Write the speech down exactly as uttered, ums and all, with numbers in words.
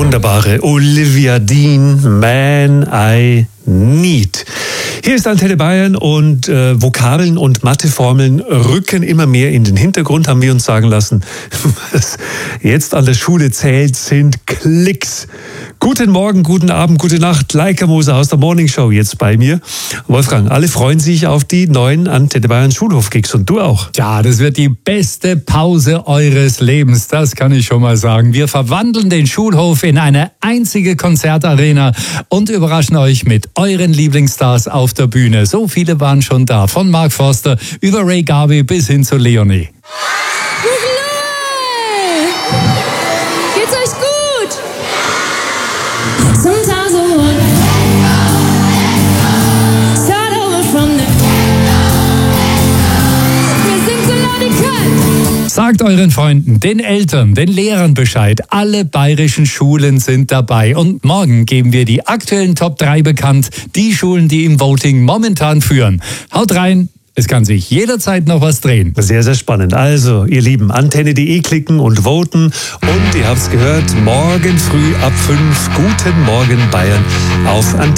wunderbare Olivia Dean, Man I Need. Hier ist Antenne Bayern und äh, Vokabeln und Matheformeln rücken immer mehr in den Hintergrund, haben wir uns sagen lassen. Was jetzt an der Schule zählt, sind Klicks. Guten Morgen, guten Abend, gute Nacht. Leica Moser aus der Morning Show jetzt bei mir. Wolfgang, alle freuen sich auf die neuen Antenne Bayern Schulhof-Gigs und du auch. Ja, das wird die beste Pause eures Lebens, das kann ich schon mal sagen. Wir verwandeln den Schulhof in eine einzige Konzertarena und überraschen euch mit euren Lieblingsstars auf der Bühne. So viele waren schon da, von Mark Forster über Ray Garvey bis hin zu Leonie. Geht's euch gut? Sometimes I wonder, start over from the wir sind so laut die Cut. Sagt euren Freunden, den Eltern, den Lehrern Bescheid. Alle bayerischen Schulen sind dabei. Und morgen geben wir die aktuellen Top drei bekannt. Die Schulen, die im Voting momentan führen. Haut rein, es kann sich jederzeit noch was drehen. Sehr, sehr spannend. Also, ihr Lieben, antenne punkt de klicken und voten. Und ihr habt es gehört, morgen früh ab fünf. Guten Morgen Bayern auf Antenne.